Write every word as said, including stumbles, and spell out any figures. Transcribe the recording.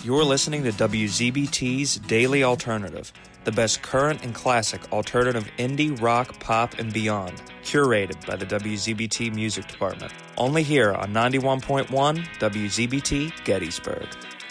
You're listening to W Z B T's Daily Alternative, the best current and classic alternative indie, rock, pop, and beyond, curated by the W Z B T Music Department. Only here on ninety-one point one W Z B T Gettysburg.